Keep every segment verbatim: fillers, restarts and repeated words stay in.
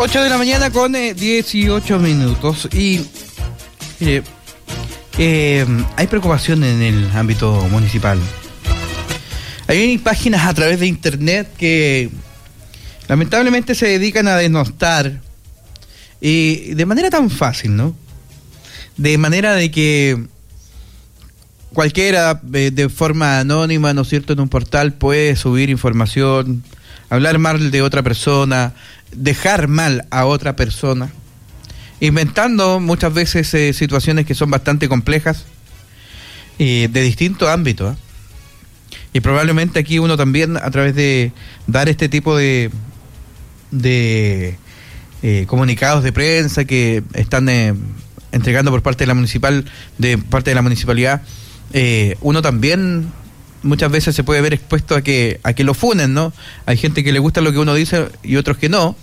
ocho de la mañana con eh, dieciocho minutos. Y mire, eh, hay preocupación en el ámbito municipal. Hay páginas a través de internet que lamentablemente se dedican a denostar, y de manera tan fácil, ¿no? De manera de que cualquiera eh, de forma anónima, ¿no es cierto?, en un portal puede subir información, hablar mal de otra persona, dejar mal a otra persona, inventando muchas veces eh, situaciones que son bastante complejas eh, de distintos ámbitos, ¿eh? Y probablemente aquí uno también, a través de dar este tipo de de eh, comunicados de prensa que están eh, entregando por parte de la municipal, de parte de la municipalidad, eh, uno también muchas veces se puede ver expuesto a que a que lo funen, ¿no? Hay gente que le gusta lo que uno dice y otros que no.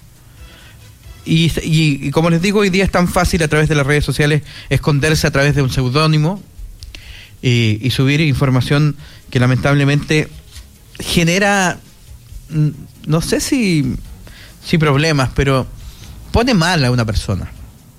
Y, y, y como les digo, hoy día es tan fácil a través de las redes sociales esconderse a través de un seudónimo y, y subir información que lamentablemente genera, no sé si, si problemas, pero pone mal a una persona.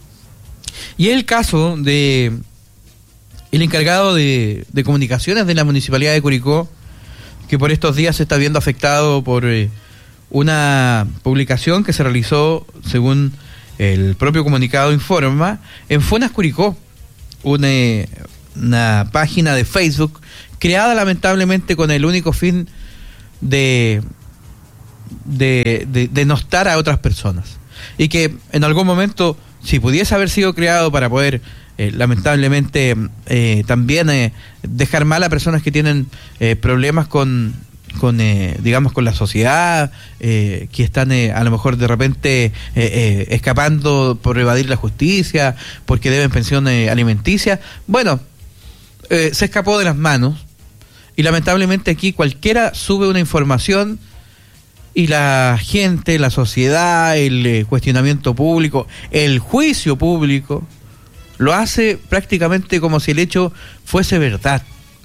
Y es el caso de el encargado de, de comunicaciones de la Municipalidad de Curicó, que por estos días se está viendo afectado por eh, una publicación que se realizó, según el propio comunicado informa, en Funas Curicó, una, una página de Facebook creada lamentablemente con el único fin de, de, de denostar a otras personas. Y que en algún momento, si pudiese haber sido creado para poder eh, lamentablemente eh, también eh, dejar mal a personas que tienen eh, problemas con, con eh, digamos, con la sociedad, eh, que están eh, a lo mejor de repente eh, eh, escapando por evadir la justicia, porque deben pensión eh, alimenticia, bueno, eh, se escapó de las manos. Y lamentablemente aquí cualquiera sube una información y la gente, la sociedad, el eh, cuestionamiento público, el juicio público, lo hace prácticamente como si el hecho fuese verdad.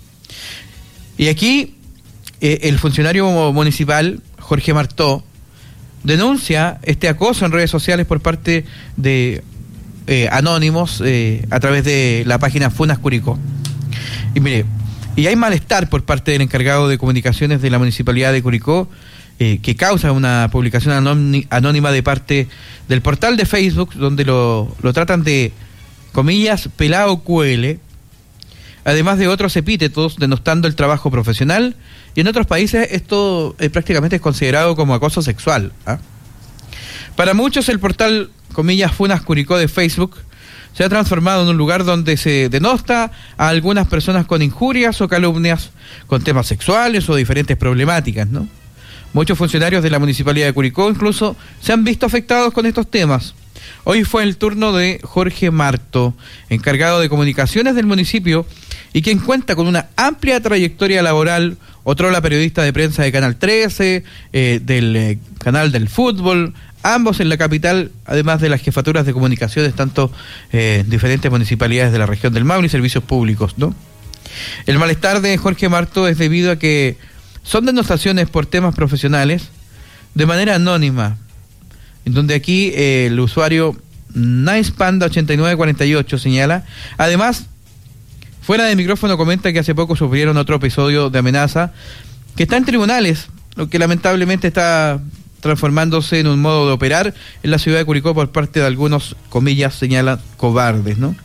Y aquí eh, el funcionario municipal, Jorge Martó, denuncia este acoso en redes sociales por parte de eh, anónimos eh, a través de la página Funas Curicó. Y mire, y hay malestar por parte del encargado de comunicaciones de la Municipalidad de Curicó, eh, que causa una publicación anónima de parte del portal de Facebook, donde lo, lo tratan de, comillas, pelado Q L, además de otros epítetos denostando el trabajo profesional, y en otros países esto eh, prácticamente es considerado como acoso sexual, ¿ah? Para muchos el portal, comillas, Funas Curicó de Facebook se ha transformado en un lugar donde se denosta a algunas personas con injurias o calumnias, con temas sexuales o diferentes problemáticas, ¿no? Muchos funcionarios de la Municipalidad de Curicó incluso se han visto afectados con estos temas. Hoy fue el turno de Jorge Martó, encargado de comunicaciones del municipio y quien cuenta con una amplia trayectoria laboral, otrora periodista de prensa de Canal trece, eh, del eh, canal del fútbol, ambos en la capital, además de las jefaturas de comunicaciones, tanto eh, en diferentes municipalidades de la región del Maule y servicios públicos, ¿no? El malestar de Jorge Martó es debido a que son denostaciones por temas profesionales de manera anónima, en donde aquí eh, el usuario Nice Panda ochenta y nueve cuarenta y ocho señala. Además, fuera de micrófono comenta que hace poco sufrieron otro episodio de amenaza que está en tribunales, lo que lamentablemente está transformándose en un modo de operar en la ciudad de Curicó por parte de algunos, comillas, señalan, cobardes, ¿no?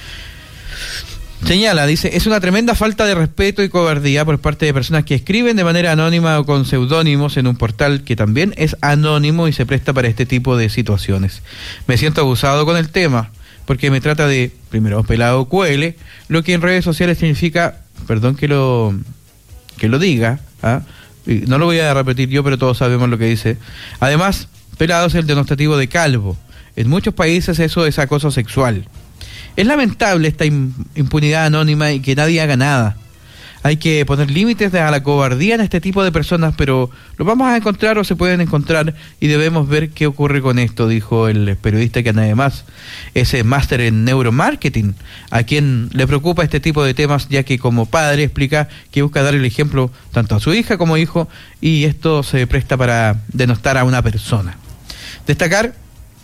Señala, dice, es una tremenda falta de respeto y cobardía por parte de personas que escriben de manera anónima o con seudónimos en un portal que también es anónimo y se presta para este tipo de situaciones. Me siento abusado con el tema, porque me trata de, primero, pelado Q L, lo que en redes sociales significa, perdón que lo, que lo diga, ¿ah? No lo voy a repetir yo, pero todos sabemos lo que dice. Además, pelado es el denostativo de calvo. En muchos países eso es acoso sexual. Es lamentable esta impunidad anónima y que nadie haga nada. Hay que poner límites a la cobardía en este tipo de personas, pero lo vamos a encontrar o se pueden encontrar y debemos ver qué ocurre con esto, dijo el periodista que además es máster en neuromarketing, a quien le preocupa este tipo de temas, ya que como padre explica que busca dar el ejemplo tanto a su hija como hijo, y esto se presta para denostar a una persona. Destacar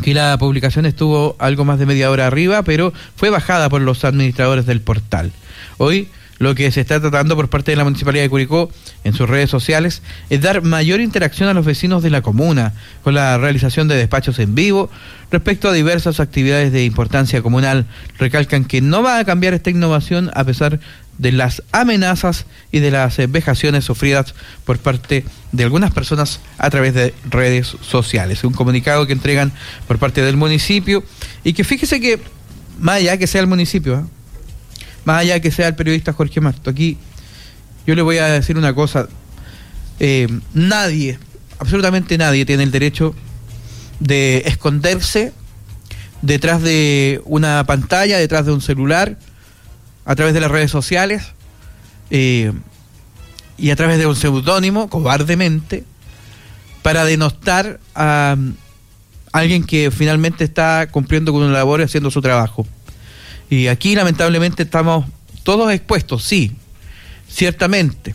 que la publicación estuvo algo más de media hora arriba, pero fue bajada por los administradores del portal. Hoy lo que se está tratando por parte de la Municipalidad de Curicó en sus redes sociales es dar mayor interacción a los vecinos de la comuna, con la realización de despachos en vivo respecto a diversas actividades de importancia comunal. Recalcan que no va a cambiar esta innovación a pesar de las amenazas y de las vejaciones sufridas por parte de algunas personas a través de redes sociales. Un comunicado que entregan por parte del municipio y que fíjese que, más allá que sea el municipio, ¿eh? más allá que sea el periodista Jorge Marto, aquí yo le voy a decir una cosa, eh, nadie, absolutamente nadie tiene el derecho de esconderse detrás de una pantalla, detrás de un celular, a través de las redes sociales eh, y a través de un seudónimo, cobardemente, para denostar a alguien que finalmente está cumpliendo con una labor y haciendo su trabajo. Y aquí lamentablemente estamos todos expuestos, sí, ciertamente.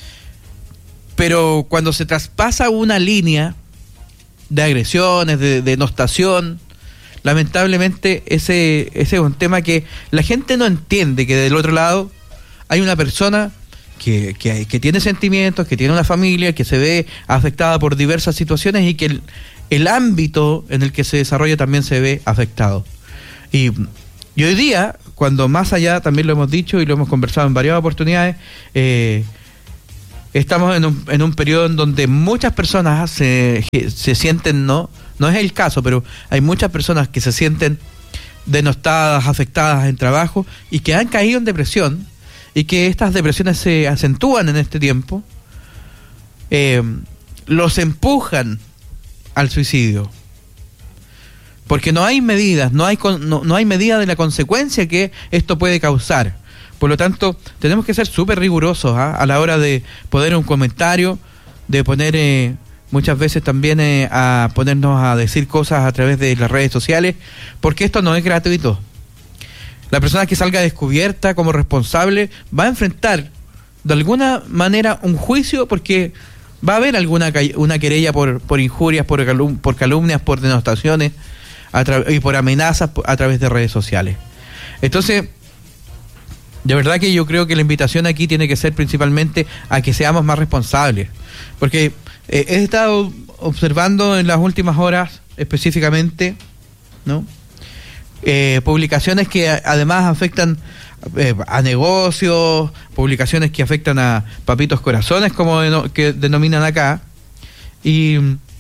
Pero cuando se traspasa una línea de agresiones, de denostación, lamentablemente ese, ese es un tema que la gente no entiende, que del otro lado hay una persona que, que, que tiene sentimientos, que tiene una familia, que se ve afectada por diversas situaciones y que el, el ámbito en el que se desarrolla también se ve afectado. Y... Y hoy día, cuando más allá, también lo hemos dicho y lo hemos conversado en varias oportunidades, eh, estamos en un, en un periodo en donde muchas personas se, se sienten, no, no es el caso, pero hay muchas personas que se sienten denostadas, afectadas en trabajo y que han caído en depresión y que estas depresiones se acentúan en este tiempo, eh, los empujan al suicidio. Porque no hay medidas, no hay no, no hay medida de la consecuencia que esto puede causar. Por lo tanto, tenemos que ser súper rigurosos ¿eh? a la hora de poner un comentario, de poner eh, muchas veces también eh, a ponernos a decir cosas a través de las redes sociales, porque esto no es gratuito. La persona que salga descubierta como responsable va a enfrentar de alguna manera un juicio, porque va a haber alguna una querella por, por injurias, por, calum por calumnias, por denostaciones, y por amenazas a través de redes sociales. Entonces, de verdad que yo creo que la invitación aquí tiene que ser principalmente a que seamos más responsables, porque eh, he estado observando en las últimas horas específicamente, ¿no? Eh, publicaciones que a, además afectan eh, a negocios, publicaciones que afectan a papitos corazones, como de, que denominan acá, y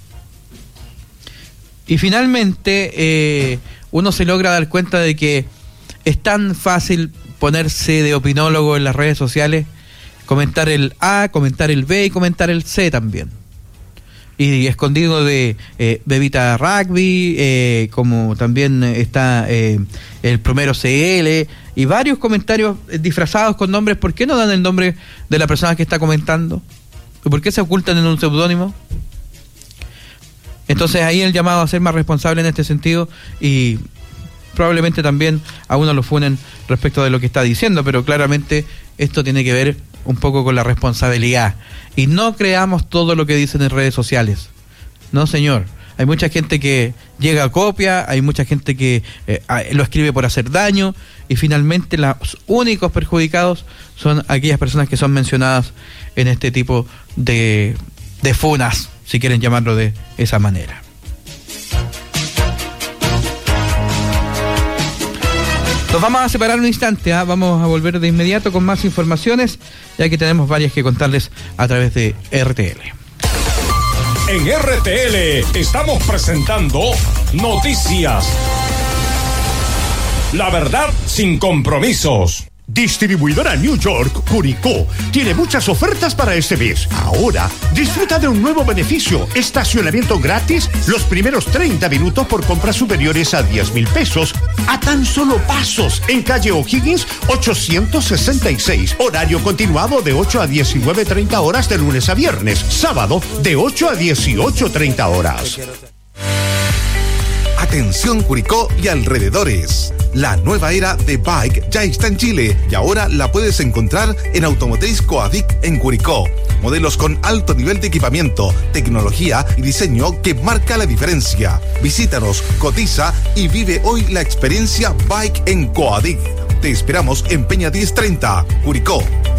Y finalmente eh, uno se logra dar cuenta de que es tan fácil ponerse de opinólogo en las redes sociales, comentar el A, comentar el B y comentar el C también. Y escondido de eh, Bebita Rugby, eh, como también está eh, el Primero C L, y varios comentarios disfrazados con nombres. ¿Por qué no dan el nombre de la persona que está comentando? ¿Y por qué se ocultan en un seudónimo? Entonces ahí el llamado a ser más responsable en este sentido, y probablemente también a uno lo funen respecto de lo que está diciendo, pero claramente esto tiene que ver un poco con la responsabilidad. Y no creamos todo lo que dicen en redes sociales. No, señor. Hay mucha gente que llega a copia, hay mucha gente que eh, lo escribe por hacer daño, y finalmente los únicos perjudicados son aquellas personas que son mencionadas en este tipo de, de funas, si quieren llamarlo de esa manera. Nos vamos a separar un instante, ¿eh? Vamos a volver de inmediato con más informaciones, ya que tenemos varias que contarles a través de R T L. En R T L estamos presentando Noticias. La verdad sin compromisos. Distribuidora New York, Curicó, tiene muchas ofertas para este mes. Ahora, disfruta de un nuevo beneficio: estacionamiento gratis los primeros treinta minutos por compras superiores a diez mil pesos, a tan solo pasos, en calle O'Higgins ochocientos sesenta y seis. Horario continuado de ocho a diecinueve treinta horas de lunes a viernes. Sábado de ocho a dieciocho treinta horas. Atención Curicó y alrededores. La nueva era de Bike ya está en Chile y ahora la puedes encontrar en Automotriz Coadic en Curicó. Modelos con alto nivel de equipamiento, tecnología y diseño que marca la diferencia. Visítanos, cotiza y vive hoy la experiencia Bike en Coadic. Te esperamos en Peña diez treinta, Curicó.